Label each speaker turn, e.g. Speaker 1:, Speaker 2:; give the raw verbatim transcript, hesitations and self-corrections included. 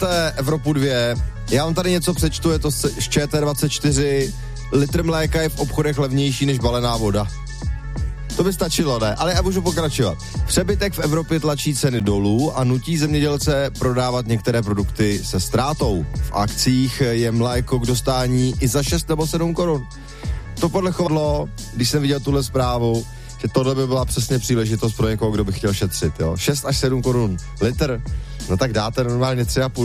Speaker 1: Evropu dvě. Já vám tady něco přečtu, je to z Č T dvacet čtyři. Litr mléka je v obchodech levnější než balená voda. To by stačilo, ne? Ale já můžu pokračovat. Přebytek v Evropě tlačí ceny dolů a nutí zemědělce prodávat některé produkty se ztrátou. V akcích je mléko k dostání i za šest nebo sedm korun. To podle chovadlo, když jsem viděl tuhle zprávu, že tohle by byla přesně příležitost pro někoho, kdo by chtěl šetřit, jo. šest až sedm korun litr, no tak dáte normálně tři a půl